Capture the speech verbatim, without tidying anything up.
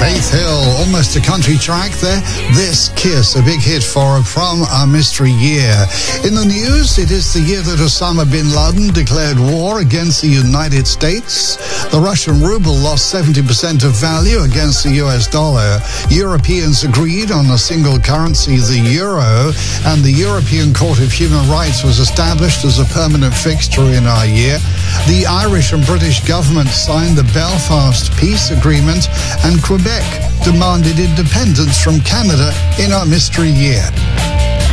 Faith Hill, almost a country track there. This Kiss, a big hit for her from our mystery year. In the news, it is the year that Osama bin Laden declared war against the United States. The Russian ruble lost seventy percent of value against the U S dollar. Europeans agreed on a single currency, the euro, and the European Court of Human Rights was established as a permanent fixture in our year. The Irish and British governments signed the Belfast Peace Agreement, and Quebec demanded independence from Canada in our mystery year.